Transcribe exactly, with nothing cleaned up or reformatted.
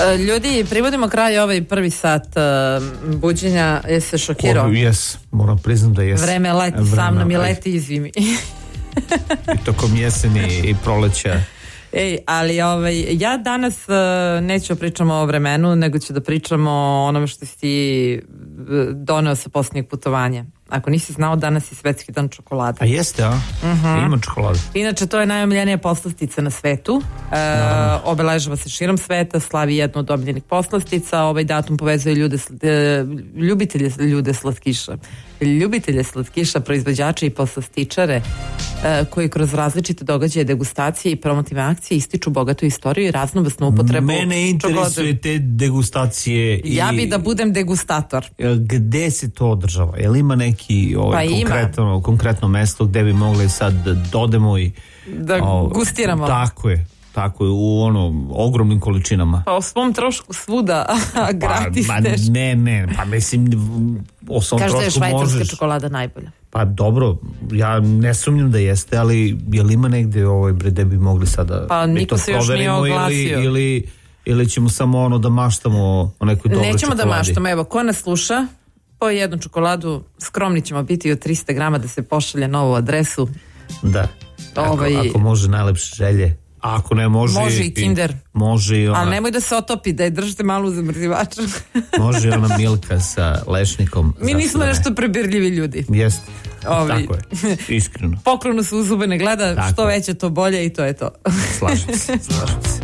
Ljudi, privodimo kraj ovaj prvi sat uh, buđenja. Jesi se šokirao? Jes, moram priznam da jes. Vreme leti Vreme, sa mnom i leti i zimi. I tokom jeseni i proleća. Ej, ali ovaj, ja danas uh, neću pričamo o vremenu, nego ću da pričamo o onome što si ti doneo sa posljednjeg putovanja. Ako nisi znao, danas je svetski dan čokolade. A jeste, a? Uh-huh. Ima čokolade. Inače, to je najomiljenija poslastica na svetu. E, obeležava se širom sveta, slavi jednu od omiljenih poslastica. Ovaj datum povezuje ljude, ljubitelje ljude slatkiša. Ljubitelje slatkiša, proizvođače i poslastičare e, koji kroz različite događaje, degustacije i promotivne akcije ističu bogatu istoriju i raznovrsnu upotrebu. Mene interesuje te degustacije. I... Ja bi da budem degustator. Gde se to održava? Je li ima neki ovaj, pa konkretno, konkretno mesto gde bi mogli sad da dodemo i da o, gustiramo? Tako je. Tako je, u ono, ogromnim količinama. Pa o svom trošku svuda, gratis pa, teško. Ne, ne, pa mislim, o svom Kažu trošku možeš. Kažete je švajcarska čokolada najbolja. Pa dobro, ja ne sumnjam da jeste, ali je li ima negde ovaj bre da bi mogli sada pa, mi to proverimo ili, ili, ili ćemo samo ono da maštamo o nekoj dobroj čokoladi? Nećemo da maštamo, evo, ko nas sluša, po jednu čokoladu, skromni ćemo biti od trista grama da se pošalje novu adresu. Da, ako, ovaj, ako može najlepše želje. A ako ne može... Može i Kinder. Može i ona... Ali nemoj da se otopi, da je držite malo u zamrzivaču. Može i ona Milka sa lešnikom. Mi nismo ne. nešto prebirljivi ljudi. Jeste, Ovi. tako je, iskreno. Poklonu se u zube ne gleda, tako. Što veće to bolje i to je to. Slažem se, slažem se.